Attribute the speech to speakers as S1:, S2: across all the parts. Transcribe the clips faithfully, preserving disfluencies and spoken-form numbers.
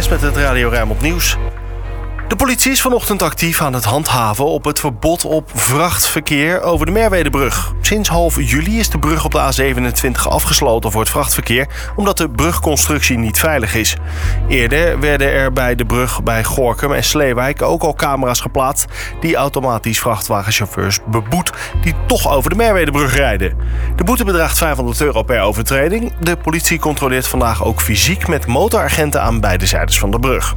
S1: met het Radio Rijnmond Nieuws. De politie is vanochtend actief aan het handhaven op het verbod op vrachtverkeer over de Merwedebrug. Sinds half juli is de brug op de A zevenentwintig afgesloten voor het vrachtverkeer, omdat de brugconstructie niet veilig is. Eerder werden er bij de brug bij Gorinchem en Sleewijk ook al camera's geplaatst die automatisch vrachtwagenchauffeurs beboet die toch over de Merwedebrug rijden. De boete bedraagt vijfhonderd euro per overtreding. De politie controleert vandaag ook fysiek met motoragenten aan beide zijdes van de brug.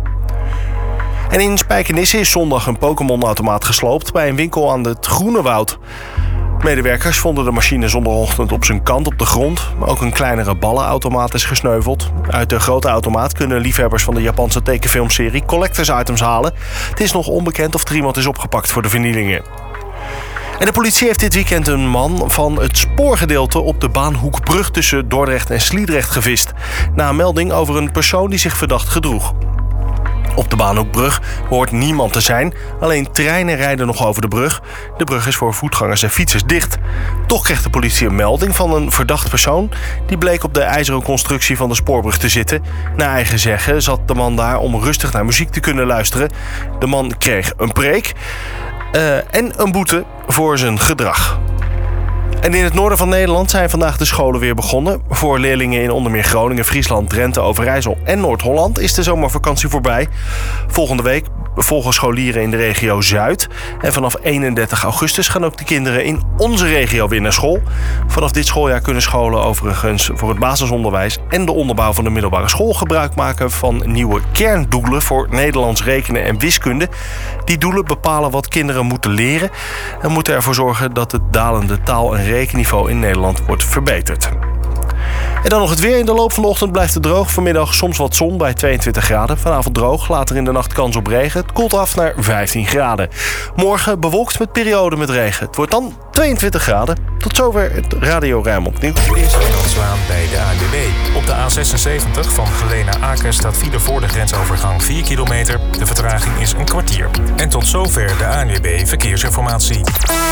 S1: En in Spijkenisse is zondag een Pokémon-automaat gesloopt bij een winkel aan het Groenewoud. Medewerkers vonden de machine zondagochtend op zijn kant op de grond. Maar ook een kleinere ballenautomaat is gesneuveld. Uit de grote automaat kunnen liefhebbers van de Japanse tekenfilmserie collectors items halen. Het is nog onbekend of er iemand is opgepakt voor de vernielingen. En de politie heeft dit weekend een man van het spoorgedeelte op de Baanhoekbrug tussen Dordrecht en Sliedrecht gevist. Na een melding over een persoon die zich verdacht gedroeg. Op de Baanhoekbrug hoort niemand te zijn. Alleen treinen rijden nog over de brug. De brug is voor voetgangers en fietsers dicht. Toch kreeg de politie een melding van een verdacht persoon. Die bleek op de ijzeren constructie van de spoorbrug te zitten. Naar eigen zeggen zat de man daar om rustig naar muziek te kunnen luisteren. De man kreeg een preek uh, en een boete voor zijn gedrag. En in het noorden van Nederland zijn vandaag de scholen weer begonnen. Voor leerlingen in onder meer Groningen, Friesland, Drenthe, Overijssel en Noord-Holland is de zomervakantie voorbij. Volgende week volgen scholieren in de regio Zuid. En vanaf eenendertig augustus gaan ook de kinderen in onze regio weer naar school. Vanaf dit schooljaar kunnen scholen overigens voor het basisonderwijs en de onderbouw van de middelbare school gebruik maken van nieuwe kerndoelen voor Nederlands, rekenen en wiskunde. Die doelen bepalen wat kinderen moeten leren en moeten ervoor zorgen dat het dalende taal- en rekenniveau in Nederland wordt verbeterd. En dan nog het weer. In de loop van de ochtend blijft het droog. Vanmiddag soms wat zon bij tweeëntwintig graden. Vanavond droog. Later in de nacht kans op regen. Het koelt af naar vijftien graden. Morgen bewolkt met perioden met regen. Het wordt dan tweeëntwintig graden. Tot zover het Radio Rijnmond Nieuws.
S2: Eerst Ronald Zwaan bij de A N W B. Op de A zesenzeventig van Geleen naar Aken staat file voor de grensovergang vier kilometer. De vertraging is een kwartier. En tot zover de A N W B Verkeersinformatie.